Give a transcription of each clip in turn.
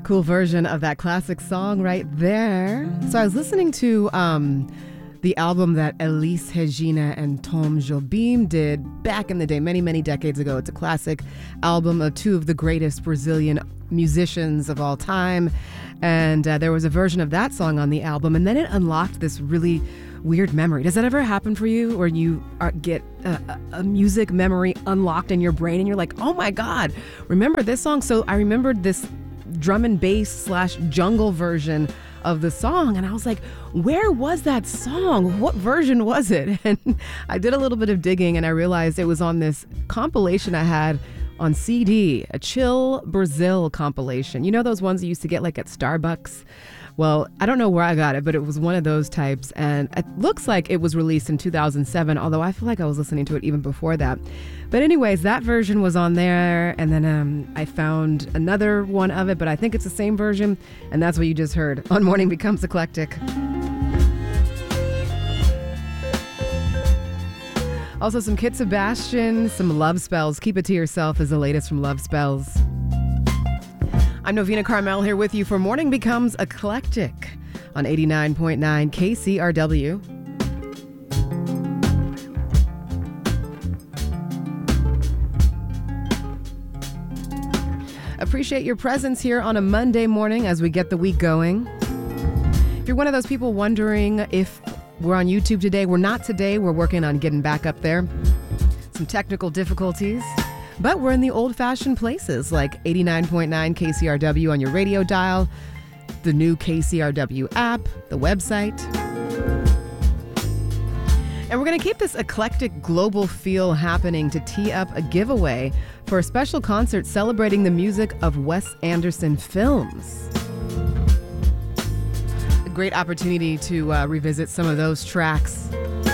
Cool version of that classic song right there. So I was listening to the album that Elis Regina and Tom Jobim did back in the day, many, many decades ago. It's a classic album of two of the greatest Brazilian musicians of all time. And there was a version of that song on the album, and then it unlocked this really weird memory. Does that ever happen for you, where you get a music memory unlocked in your brain and you're like, oh my God, remember this song? So I remembered this drum and bass / jungle version of the song, and I was like, where was that song? What version was it? And I did a little bit of digging, and I realized it was on this compilation I had on CD, a Chill Brazil compilation. You know those ones you used to get like at Starbucks? Well, I don't know where I got it, but it was one of those types, and it looks like it was released in 2007, although I feel like I was listening to it even before that. But anyways, that version was on there, and then I found another one of it, but I think it's the same version, and that's what you just heard on Morning Becomes Eclectic. Also some Kit Sebastian, some Love Spells. Keep It to Yourself is the latest from Love Spells. I'm Novena Carmel here with you for Morning Becomes Eclectic on 89.9 KCRW. Appreciate your presence here on a Monday morning as we get the week going. If you're one of those people wondering if we're on YouTube today, we're not today. We're working on getting back up there. Some technical difficulties. But we're in the old-fashioned places like 89.9 KCRW on your radio dial, the new KCRW app, the website. And we're going to keep this eclectic global feel happening to tee up a giveaway for a special concert celebrating the music of Wes Anderson films. A great opportunity to revisit some of those tracks.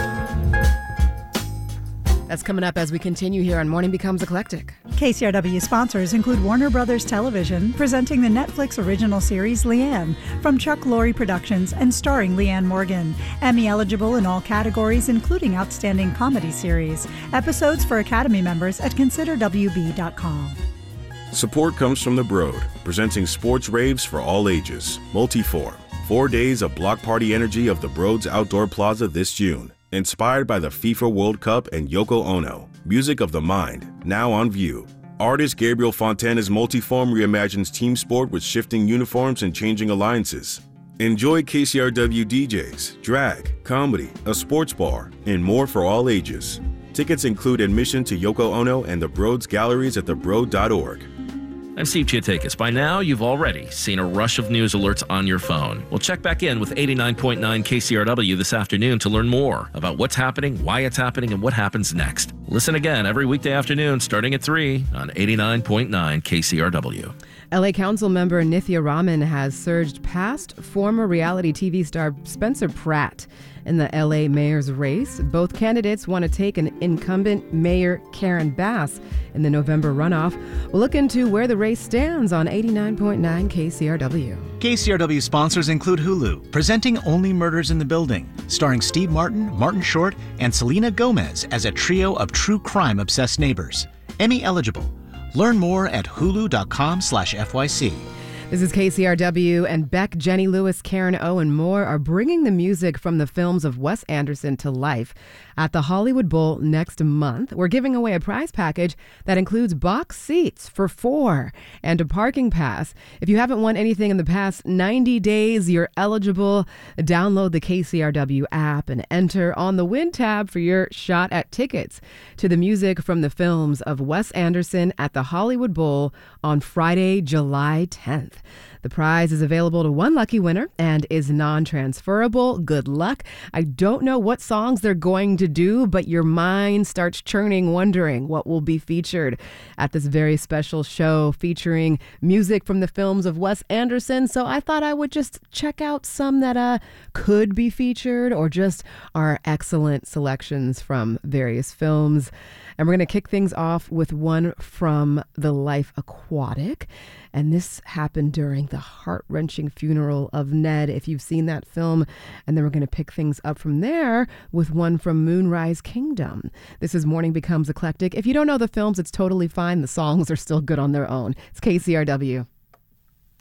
That's coming up as we continue here on Morning Becomes Eclectic. KCRW sponsors include Warner Brothers Television, presenting the Netflix original series Leanne from Chuck Lorre Productions and starring Leanne Morgan. Emmy eligible in all categories, including Outstanding Comedy Series. Episodes for Academy members at considerwb.com. Support comes from The Broad, presenting sports raves for all ages. Multiform. 4 days of block party energy of The Broad's Outdoor Plaza this June. Inspired by the FIFA World Cup and Yoko Ono. Music of the Mind, now on view. Artist Gabriel Fontana's Multiform reimagines team sport with shifting uniforms and changing alliances. Enjoy KCRW DJs, drag, comedy, a sports bar, and more for all ages. Tickets include admission to Yoko Ono and the Broad's galleries at thebroad.org. I'm Steve Chiatakis. By now, you've already seen a rush of news alerts on your phone. We'll check back in with 89.9 KCRW this afternoon to learn more about what's happening, why it's happening, and what happens next. Listen again every weekday afternoon starting at 3 on 89.9 KCRW. LA Council member Nithya Raman has surged past former reality TV star Spencer Pratt in the LA mayor's race. Both candidates want to take an incumbent mayor, Karen Bass, in the November runoff. We'll look into where the race stands on 89.9 KCRW. KCRW sponsors include Hulu, presenting Only Murders in the Building, starring Steve Martin, Martin Short, and Selena Gomez as a trio of true crime-obsessed neighbors. Emmy eligible. Learn more at hulu.com/FYC. This is KCRW, and Beck, Jenny Lewis, Karen O, and more are bringing the music from the films of Wes Anderson to life at the Hollywood Bowl next month. We're giving away a prize package that includes box seats for 4 and a parking pass. If you haven't won anything in the past 90 days, you're eligible. Download the KCRW app and enter on the Win tab for your shot at tickets to the music from the films of Wes Anderson at the Hollywood Bowl on Friday, July 10th. The prize is available to one lucky winner and is non-transferable. Good luck. I don't know what songs they're going to do, but your mind starts churning, wondering what will be featured at this very special show featuring music from the films of Wes Anderson. So I thought I would just check out some that could be featured or just are excellent selections from various films. And we're going to kick things off with one from The Life Aquatic. And this happened during the heart-wrenching funeral of Ned, if you've seen that film. And then we're going to pick things up from there with one from Moonrise Kingdom. This is Morning Becomes Eclectic. If you don't know the films, it's totally fine. The songs are still good on their own. It's KCRW.